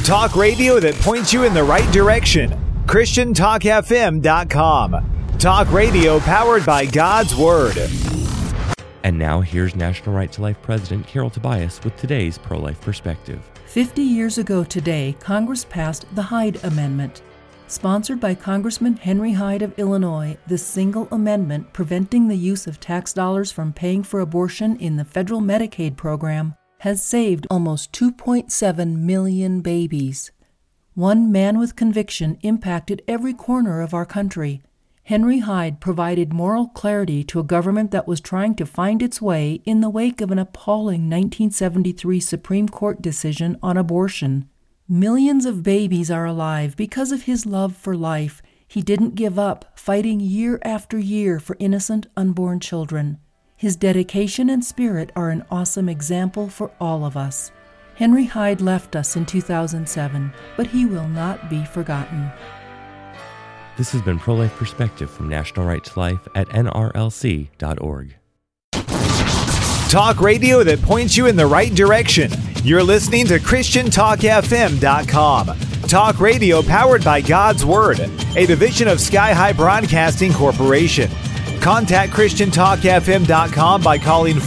Talk radio that points you in the right direction. ChristianTalkFM.com. Talk radio powered by God's Word. And now here's National Right to Life President Carol Tobias with today's pro-life perspective. 50 years ago today, Congress passed the Hyde Amendment. Sponsored by Congressman Henry Hyde of Illinois, this single amendment preventing the use of tax dollars from paying for abortion in the federal Medicaid program has saved almost 2.7 million babies. One man with conviction impacted every corner of our country. Henry Hyde provided moral clarity to a government that was trying to find its way in the wake of an appalling 1973 Supreme Court decision on abortion. Millions of babies are alive because of his love for life. He didn't give up, fighting year after year for innocent unborn children. His dedication and spirit are an awesome example for all of us. Henry Hyde left us in 2007, but he will not be forgotten. This has been Pro-Life Perspective from National Right to Life at nrlc.org. Talk radio that points you in the right direction. You're listening to ChristianTalkFM.com. Talk radio powered by God's Word, a division of Sky High Broadcasting Corporation. Contact ChristianTalkFM.com by calling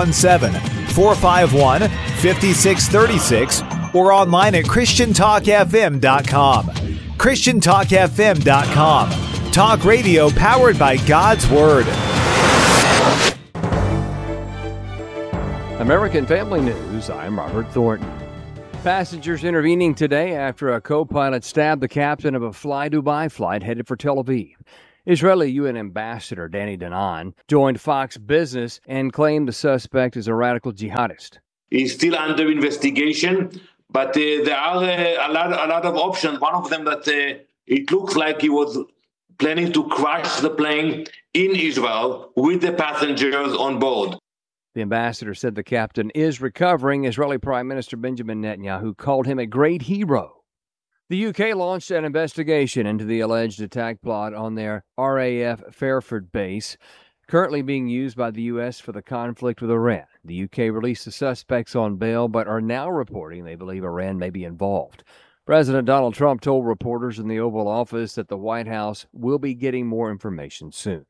417-451-5636 or online at ChristianTalkFM.com. ChristianTalkFM.com. Talk radio powered by God's Word. American Family News, I'm Robert Thornton. Passengers intervening today after a co-pilot stabbed the captain of a Fly Dubai flight headed for Tel Aviv. Israeli UN Ambassador Danny Danon joined Fox Business and claimed the suspect is a radical jihadist. He's still under investigation, but there are a lot of options. One of them that it looks like he was planning to crash the plane in Israel with the passengers on board. The ambassador said the captain is recovering. Israeli Prime Minister Benjamin Netanyahu called him a great hero. The UK launched an investigation into the alleged attack plot on their RAF Fairford base, currently being used by the U.S. for the conflict with Iran. The UK released the suspects on bail, but are now reporting they believe Iran may be involved. President Donald Trump told reporters in the Oval Office that the White House will be getting more information soon.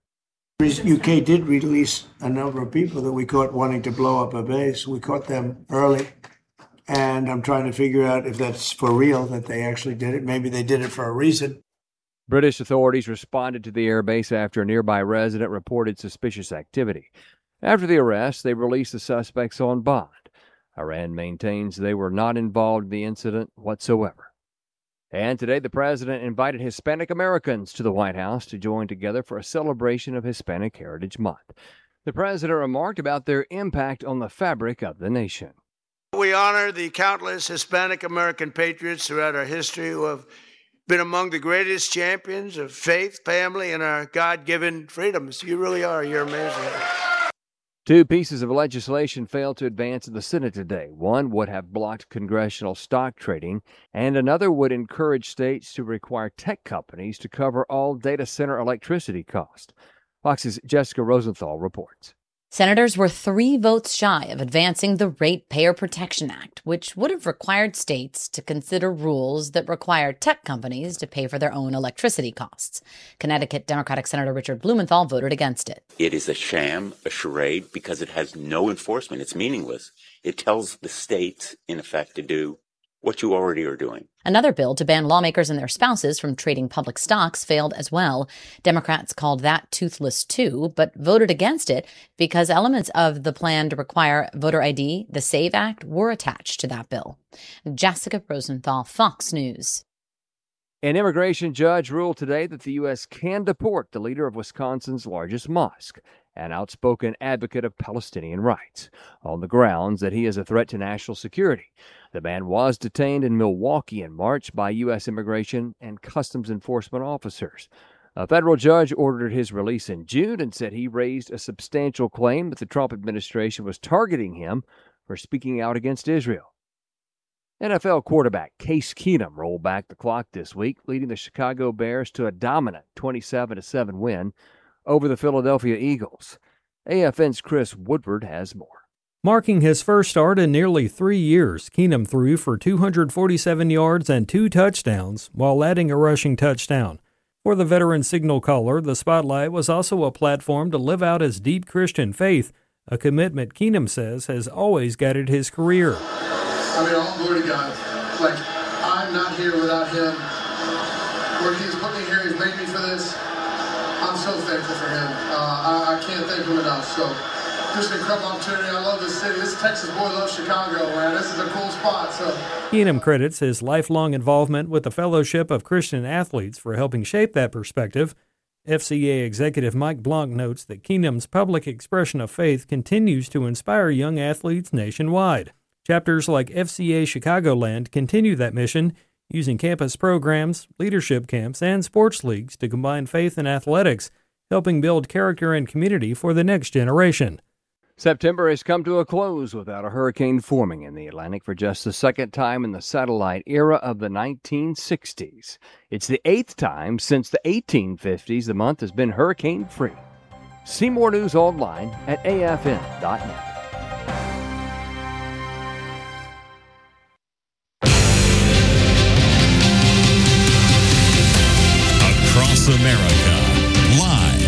UK did release a number of people that we caught wanting to blow up a base. We caught them early, and I'm trying to figure out if that's for real, that they actually did it. Maybe they did it for a reason. British authorities responded to the airbase after a nearby resident reported suspicious activity. After the arrest, they released the suspects on bond. Iran maintains they were not involved in the incident whatsoever. And today, the president invited Hispanic Americans to the White House to join together for a celebration of Hispanic Heritage Month. The president remarked about their impact on the fabric of the nation. We honor the countless Hispanic American patriots throughout our history who have been among the greatest champions of faith, family, and our God-given freedoms. You really are. You're amazing. Two pieces of legislation failed to advance in the Senate today. One would have blocked congressional stock trading, and another would encourage states to require tech companies to cover all data center electricity costs. Fox's Jessica Rosenthal reports. Senators were 3 votes shy of advancing the Ratepayer Protection Act, which would have required states to consider rules that require tech companies to pay for their own electricity costs. Connecticut Democratic Senator Richard Blumenthal voted against it. It is a sham, a charade, because it has no enforcement. It's meaningless. It tells the states, in effect, to do what you already are doing. Another bill to ban lawmakers and their spouses from trading public stocks failed as well. Democrats called that toothless too, but voted against it because elements of the plan to require voter ID, the SAVE Act, were attached to that bill. Jessica Rosenthal, Fox News. An immigration judge ruled today that the U.S. can deport the leader of Wisconsin's largest mosque, an outspoken advocate of Palestinian rights, on the grounds that he is a threat to national security. The man was detained in Milwaukee in March by U.S. Immigration and Customs Enforcement officers. A federal judge ordered his release in June and said he raised a substantial claim that the Trump administration was targeting him for speaking out against Israel. NFL quarterback Case Keenum rolled back the clock this week, leading the Chicago Bears to a dominant 27-7 win over the Philadelphia Eagles. AFN's Chris Woodward has more. Marking his first start in nearly 3 years, Keenum threw for 247 yards and 2 touchdowns, while adding a rushing touchdown. For the veteran signal caller, the spotlight was also a platform to live out his deep Christian faith, a commitment Keenum says has always guided his career. I mean, all glory to God. Like, I'm not here without him. Where he's put me here, he's made me for this. I'm so thankful for him. I can't thank him enough. So, just an incredible opportunity. I love this city. This Texas boy loves Chicago, man. This is a cool spot. So, Keenum credits his lifelong involvement with the Fellowship of Christian Athletes for helping shape that perspective. FCA executive Mike Blanc notes that Keenum's public expression of faith continues to inspire young athletes nationwide. Chapters like FCA Chicagoland continue that mission, using campus programs, leadership camps, and sports leagues to combine faith and athletics, helping build character and community for the next generation. September has come to a close without a hurricane forming in the Atlantic for just the second time in the satellite era of the 1960s. It's the 8th time since the 1850s the month has been hurricane-free. See more news online at afn.net.